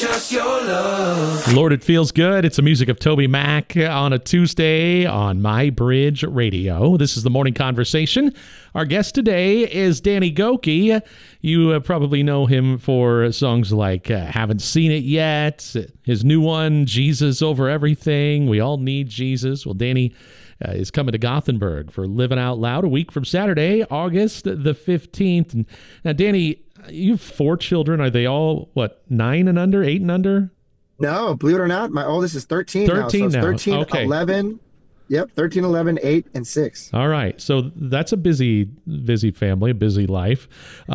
just your love. Lord, it feels good. It's the music of Toby Mac on a Tuesday on My Bridge Radio. This is the Morning Conversation. Our guest today is Danny Gokey. You probably know him for songs like Haven't Seen It Yet, his new one, Jesus Over Everything, We All Need Jesus. Well, Danny is coming to Gothenburg for Living Out Loud a week from Saturday, August the 15th. And now, Danny, you have 4 children. Are they all, 9 and under, 8 and under? No, believe it or not, my oldest is 13 now. 13 So now. it's 13, Okay. 11. Yep, 13, 11, 8, and 6. All right. So that's a busy family, a busy life.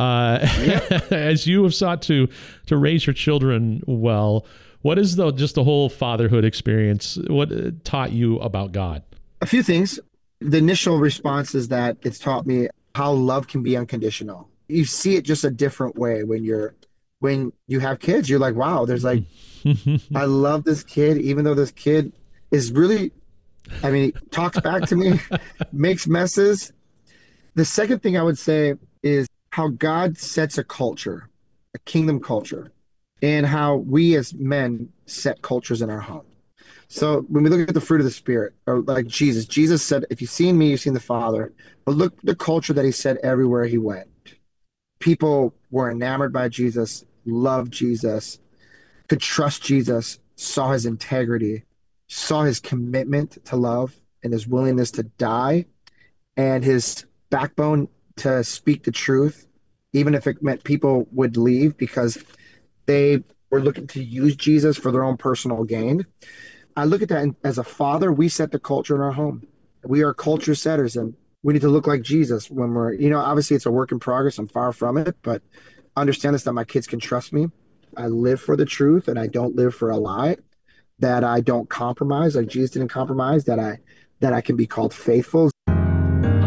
As you have sought to raise your children well, what is just the whole fatherhood experience? What taught you about God? A few things. The initial response is that it's taught me how love can be unconditional. You see it just a different way when you have kids. You're like, wow, there's like, I love this kid, even though this kid is really, he talks back to me, makes messes. The second thing I would say is how God sets a culture, a kingdom culture, and how we as men set cultures in our home. So when we look at the fruit of the Spirit, or like Jesus said, if you've seen me, you've seen the Father. But look the culture that he said everywhere he went. People were enamored by Jesus, loved Jesus, could trust Jesus, saw his integrity, saw his commitment to love and his willingness to die, and his backbone to speak the truth, even if it meant people would leave because they were looking to use Jesus for their own personal gain. I look at that as a father, we set the culture in our home. We are culture setters, and we need to look like Jesus when we're, obviously it's a work in progress. I'm far from it, but understand this, that my kids can trust me. I live for the truth and I don't live for a lie, that I don't compromise like Jesus didn't compromise, that I can be called faithful.